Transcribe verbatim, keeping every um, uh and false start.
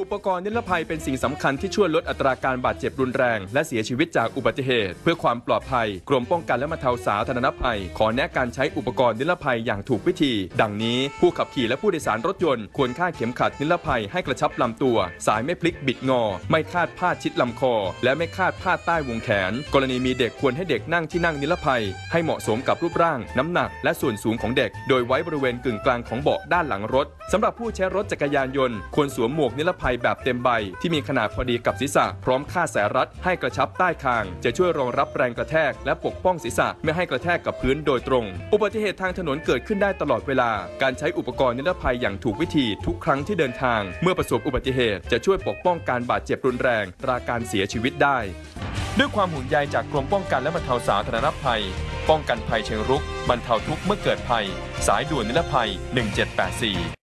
อุปกรณ์นิรภัยเป็นสิ่งสำคัญที่ช่วยลดอัตราการบาดเจ็บรุนแรงและเสียชีวิตจากอุบัติเหตุเพื่อความปลอดภัยกรมป้องกันและบรรเทาสาธารณภัยขอแนะการใช้อุปกรณ์นิรภัยอย่างถูกวิธีดังนี้ผู้ขับขี่และผู้โดยสารรถยนต์ควรคาดเข็มขัดนิรภัยให้กระชับลำตัวสายไม่พลิกบิดงอไม่คาดพาดชิดลำคอและไม่คาดพาดใต้วงแขนกรณีมีเด็กควรให้เด็กนั่งที่นั่งนิรภัยให้เหมาะสมกับรูปร่างน้ำหนักและส่วนสูงของเด็กโดยไว้บริเวณกึ่งกลางของเบาะด้านหลังรถสำหรับผู้ใช้รถจักรยานยนต์ควรสวมหมวกนิรภัยแบบเต็มใบที่มีขนาดพอดีกับศีรษะพร้อมค่าดสายรัดให้กระชับใต้คางจะช่วยรองรับแรงกระแทกและปกป้องศีรษะไม่ให้กระแทกกับพื้นโดยตรงอุบัติเหตุทางถนนเกิดขึ้นได้ตลอดเวลาการใช้อุปกรณ์นิรภัยอย่างถูกวิธีทุกครั้งที่เดินทางเมื่อประสบอุบัติเหตุจะช่วยปกป้องการบาดเจ็บรุนแรงตราการเสียชีวิตได้ด้วยความห่วงใยจากกรมป้องกันและบรรเทาสาธารณภัยป้องกันภัยเชิงรุกบรรเทาทุกข์เมื่อเกิดภัยสายด่วนนิรภัยหนึ่งเจ็ดแปดสี่